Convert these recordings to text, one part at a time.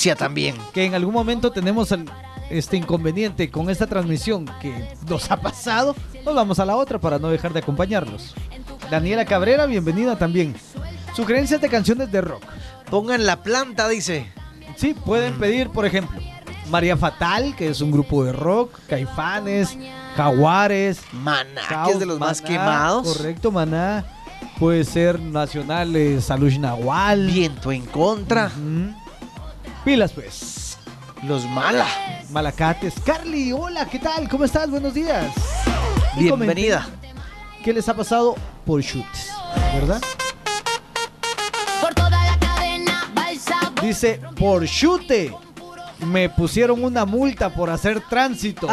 distancia también. Que en algún momento tenemos este inconveniente con esta transmisión que nos ha pasado, nos vamos a la otra para no dejar de acompañarlos. Daniela Cabrera, bienvenida también. Sugerencias de canciones de rock. Pongan la planta, dice. Sí, pueden pedir, por ejemplo, María Fatal, que es un grupo de rock, Caifanes, Jaguares, Maná, Caos, que es de los más Maná, quemados. Correcto, Maná. Puede ser nacional, Salush Nahual. Viento en contra. Pilas, pues. Los Mala. Malacates. Carly, hola, ¿qué tal? ¿Cómo estás? Buenos días. Y Bienvenida. ¿Qué les ha pasado por shoots? ¿Verdad? Por toda la cadena va el sabor. Dice, por chute. Me pusieron una multa por hacer tránsito.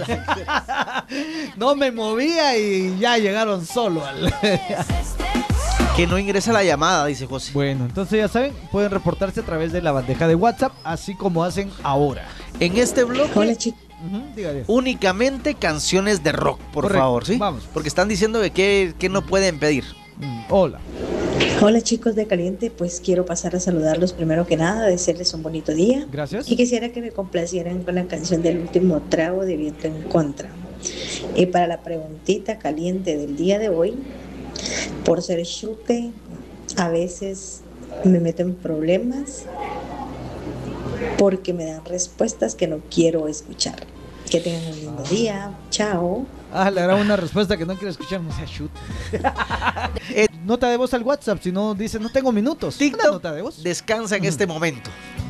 No me movía y ya llegaron solo. Que no ingresa la llamada, dice José. Bueno, entonces ya saben, pueden reportarse a través de la bandeja de WhatsApp, así como hacen ahora. En este bloque, Hola chicos. Dígale. únicamente canciones de rock, por Correcto, favor, ¿sí? vamos. Porque están diciendo que no pueden pedir. Hola. Hola chicos de Caliente, pues quiero pasar a saludarlos primero que nada, desearles un bonito día. Gracias. Y quisiera que me complacieran con la canción del último trago de Viento en Contra. Y para la preguntita caliente del día de hoy, por ser chute, a veces me meto en problemas porque me dan respuestas que no quiero escuchar. Que tengan un lindo día, chao. Le hará una respuesta que no quiere escuchar, no sea shoot. Nota de voz al WhatsApp, si no dice no tengo minutos. Una TikTok nota de voz. descansa en este momento.